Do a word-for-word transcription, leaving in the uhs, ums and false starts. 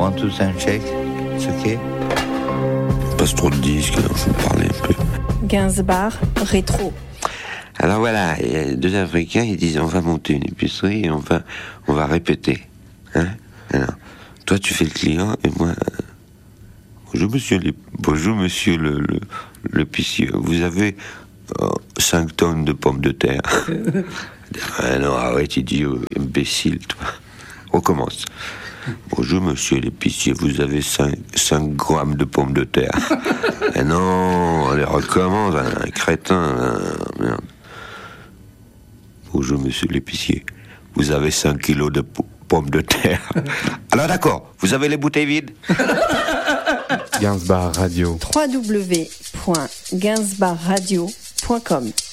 One, two, sound check. C'est ok? Passe trop de disques, alors faut parler un peu. Gainsbar, rétro. Alors voilà, il y a deux Africains, ils disent on va monter une épicerie et on va, on va répéter. Hein? Alors, toi tu fais le client et moi... Euh, bonjour monsieur, les, bonjour monsieur le, le, l'épicier, vous avez euh, cinq tonnes de pommes de terre. Ah non, arrête idiot, imbécile toi. On commence. Bonjour monsieur l'épicier, vous avez cinq grammes de pommes de terre. Ah non, on les recommence, un crétin. Un, merde. Bonjour monsieur l'épicier, vous avez cinq kilos de p- pommes de terre. Alors d'accord, vous avez les bouteilles vides? Gainsbar Radio. w w w point gainsbar radio point com